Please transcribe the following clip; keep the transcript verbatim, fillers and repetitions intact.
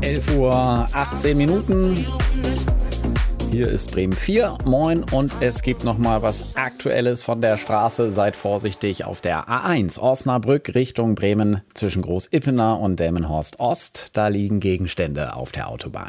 elf Uhr achtzehn Minuten. Hier ist Bremen vier. Moin, und es gibt noch mal was Aktuelles von der Straße. Seid vorsichtig auf der A eins Osnabrück Richtung Bremen zwischen Groß-Ippener und Delmenhorst Ost. Da liegen Gegenstände auf der Autobahn.